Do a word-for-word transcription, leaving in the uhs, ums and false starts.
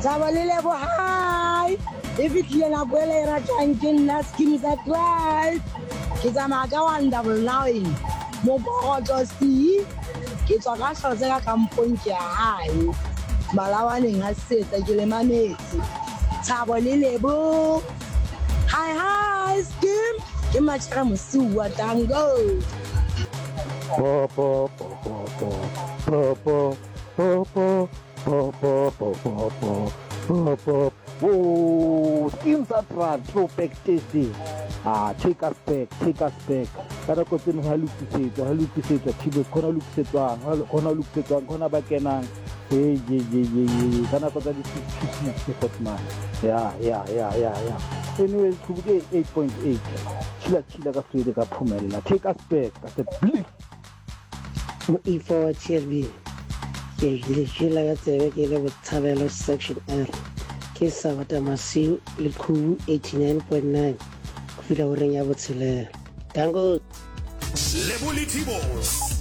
Thabo le Lebo hi e fitlhile nako e le e ratang ke nna Skeem sa Drive ke tsamaya ka one double nine mo Bogotlo C ke tswa ka tlhotse ka kampong ke ya hae malawaneng a setsa ke le mametse Thabo le Lebo hi hi Skeem ke matshara mosiwa tango po po po po po po po po po po po po po po po oh Skeem sa Drive throwback tasty ah take us back take us back kada ko tsene ha lukisetsa ha lukisetsa thibe khona lukisetswang khona lukisetswang khona ba kenang eh ye ye ye kana ko tsa di sixty man yeah yeah yeah yeah yeah anyway kubuke eight point eight chila chila ka swede ka phumella take us back ka se blip E four T L B ke le chila ka tsebe ke le botshabelo section R ke sa bata masiu le khu eighty-nine point nine ku fila o reng ya botshelela tango Lebo le Thibo